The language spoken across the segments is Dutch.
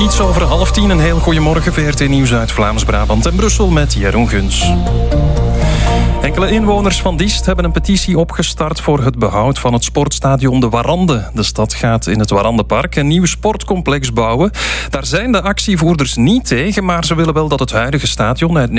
Iets over 9:30. Een heel goeiemorgen. VRT Nieuws uit Vlaams-Brabant en Brussel met Jeroen Guns. Enkele inwoners van Diest hebben een petitie opgestart voor het behoud van het sportstadion De Warande. De stad gaat in het Warandepark een nieuw sportcomplex bouwen. Daar zijn de actievoerders niet tegen, maar ze willen wel dat het huidige stadion uit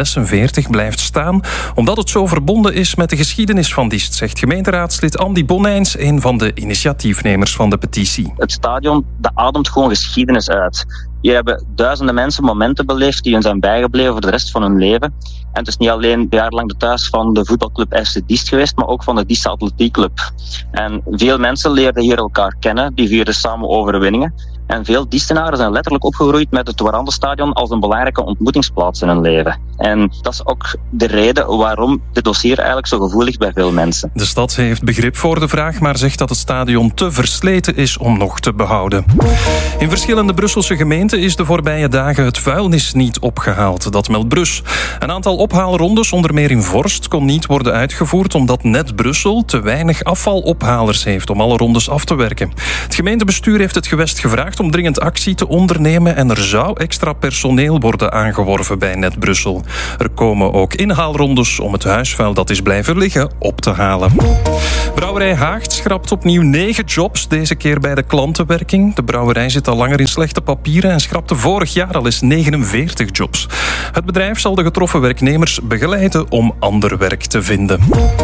1946 blijft staan, omdat het zo verbonden is met de geschiedenis van Diest, zegt gemeenteraadslid Andy Bonijns, een van de initiatiefnemers van de petitie. Het stadion, dat ademt gewoon geschiedenis uit. Hier hebben duizenden mensen momenten beleefd die hun zijn bijgebleven voor de rest van hun leven. En het is niet alleen jarenlang de thuis van de voetbalclub FC Diest geweest, maar ook van de Diest Atletiekclub. En veel mensen leerden hier elkaar kennen, die vierden samen overwinningen. En veel Diestenaren zijn letterlijk opgegroeid met het Warandestadion als een belangrijke ontmoetingsplaats in hun leven. En dat is ook de reden waarom dit dossier eigenlijk zo gevoelig bij veel mensen. De stad heeft begrip voor de vraag, maar zegt dat het stadion te versleten is om nog te behouden. In verschillende Brusselse gemeenten is de voorbije dagen het vuilnis niet opgehaald. Dat meldt Brus. Een aantal ophaalrondes, onder meer in Vorst, kon niet worden uitgevoerd omdat net Brussel te weinig afvalophalers heeft om alle rondes af te werken. Het gemeentebestuur heeft het gewest gevraagd om dringend actie te ondernemen en er zou extra personeel worden aangeworven bij Net Brussel. Er komen ook inhaalrondes om het huisvuil dat is blijven liggen op te halen. Brouwerij Haagt schrapt opnieuw 9 jobs, deze keer bij de klantenwerking. De brouwerij zit al langer in slechte papieren en schrapte vorig jaar al eens 49 jobs. Het bedrijf zal de getroffen werknemers begeleiden om ander werk te vinden.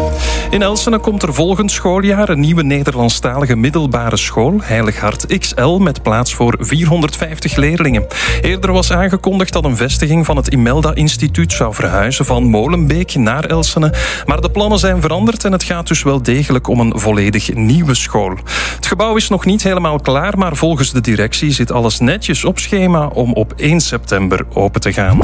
In Elsene komt er volgend schooljaar een nieuwe Nederlandstalige middelbare school, Heilig Hart XL, met plaats voor 450 leerlingen. Eerder was aangekondigd dat een vestiging van het Imelda-instituut zou verhuizen van Molenbeek naar Elsene, maar de plannen zijn veranderd en het gaat dus wel degelijk om een volledig nieuwe school. Het gebouw is nog niet helemaal klaar, maar volgens de directie zit alles netjes op schema om op 1 september open te gaan.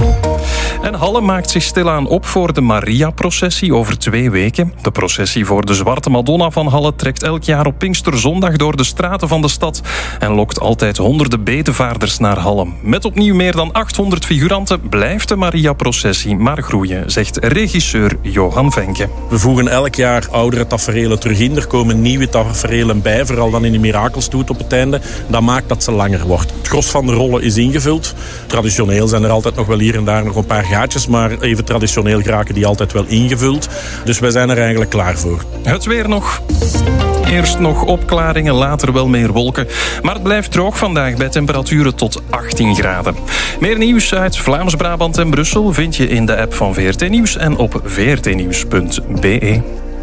En Halle maakt zich stilaan op voor de Maria-processie over 2 weken. De processie voor de Zwarte Madonna van Halle trekt elk jaar op Pinksterzondag door de straten van de stad en lokt altijd honderden bedevaarders naar Halle. Met opnieuw meer dan 800 figuranten blijft de Maria-processie maar groeien, zegt regisseur Johan Venke. We voegen elk jaar oudere taferelen terug in. Er komen nieuwe taferelen bij, vooral dan in de Mirakelstoet op het einde. Dat maakt dat ze langer wordt. Het gros van de rollen is ingevuld. Traditioneel zijn er altijd nog wel hier en daar nog een paar gaatjes, maar even traditioneel geraken die altijd wel ingevuld. Dus wij zijn er eigenlijk klaar voor. Het weer nog. Eerst nog opklaringen, later wel meer wolken. Maar het blijft droog vandaag bij temperaturen tot 18 graden. Meer nieuws uit Vlaams-Brabant en Brussel vind je in de app van VRT Nieuws en op vrtnieuws.be.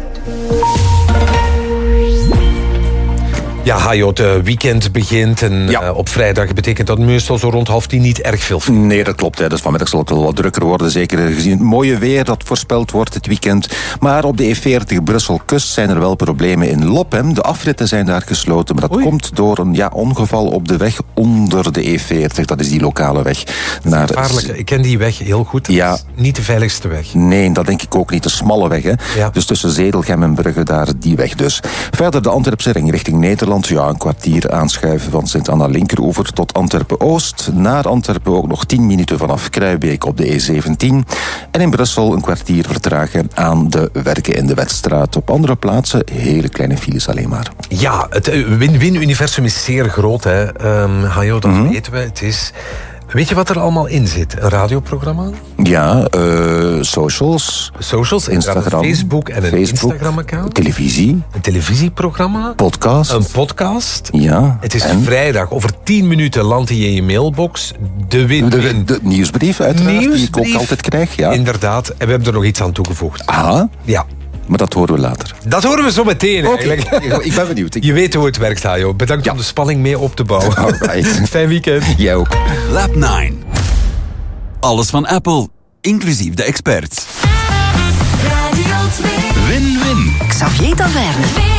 Ja, Hajo, het weekend begint en op vrijdag betekent dat meestal zo rond 9:30 niet erg veel. Nee, dat klopt. Hè. Dus vanmiddag zal het wel wat drukker worden. Zeker gezien het mooie weer dat voorspeld wordt dit weekend. Maar op de E40 Brussel-Kust zijn er wel problemen in Lophem. De afritten zijn daar gesloten. Maar dat komt door een ongeval op de weg onder de E40. Dat is die lokale weg. Gevaarlijk. Ik ken die weg heel goed. Dat is niet de veiligste weg. Nee, dat denk ik ook niet. De smalle weg. Hè. Ja. Dus tussen Zedelgem en Brugge, daar die weg dus. Verder de Antwerpse ring richting Nederland. Ja, een kwartier aanschuiven van Sint-Anna Linkeroever tot Antwerpen-Oost. Naar Antwerpen ook nog 10 minuten vanaf Kruibeek op de E17. En in Brussel een kwartier vertragen aan de werken in de Wetstraat. Op andere plaatsen hele kleine files alleen maar. Ja, het win-win-universum is zeer groot. Hajo, dat weten we. Het is... Weet je wat er allemaal in zit? Een radioprogramma? Ja, socials. Instagram. Facebook en een Instagram-account. Televisie. Een televisieprogramma. Podcast. Een podcast. Ja. Het is vrijdag. Over 10 minuten landt hij in je mailbox. De nieuwsbrief uiteraard, die ik ook altijd krijg. Ja. Inderdaad. En we hebben er nog iets aan toegevoegd. Aha. Ja. Maar dat horen we later. Dat horen we zo meteen eigenlijk. Ik ben benieuwd. Je weet hoe het werkt, Hajo. Bedankt om de spanning mee op te bouwen. Alright. Fijn weekend. Jij ook. Lab 9. Alles van Apple, inclusief de experts. Radio 2. Win-win. Xavier Taverne.